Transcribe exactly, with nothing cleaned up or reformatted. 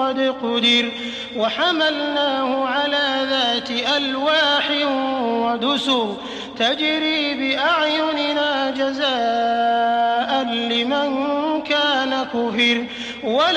قد قدر وحملناه على ذات ألواح ودسر تجري بأعيننا جزاء لمن كان كفر.